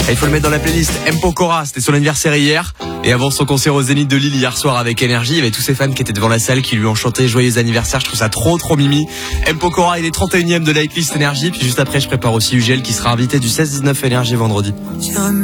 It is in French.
Et il faut le mettre dans la playlist. M. Pokora, c'était son anniversaire hier. Et avant son concert au Zénith de Lille hier soir avec Énergie, il y avait tous ses fans qui étaient devant la salle qui lui ont chanté joyeux anniversaire. Je trouve ça trop mimi. M. Pokora, il est 31e de la hitlist Énergie. Puis juste après, je prépare aussi UGL qui sera invité du 16-19 Énergie vendredi.